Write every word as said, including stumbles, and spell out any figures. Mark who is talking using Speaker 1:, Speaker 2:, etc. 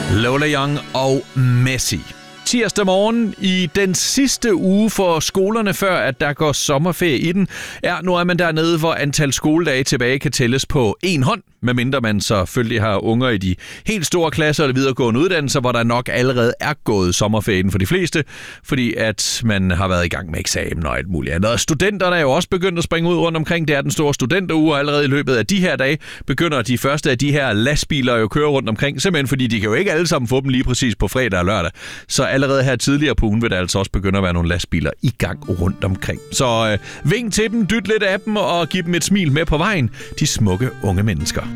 Speaker 1: Lola Young og Messi. Tirsdag morgen i den sidste uge for skolerne, før at der går sommerferie i den. Ja, nu er man dernede, hvor antal skoledage tilbage kan tælles på en hånd, medmindre man selvfølgelig har unger i de helt store klasser eller videregående uddannelser, hvor der nok allerede er gået sommerferien for de fleste, fordi at man har været i gang med eksamen og alt muligt andet. Og studenterne er jo også begyndt at springe ud rundt omkring. Det er den store studenteruge, og allerede i løbet af de her dage begynder de første af de her lastbiler jo at køre rundt omkring, simpelthen fordi de kan jo ikke alle sammen få dem lige præcis på fredag og lørdag. Så allerede her tidligere på ugen vil der altså også begynde at være nogle lastbiler i gang rundt omkring. Så øh, vink til dem, dyt lidt af dem og giv dem et smil med på vejen. De smukke unge mennesker.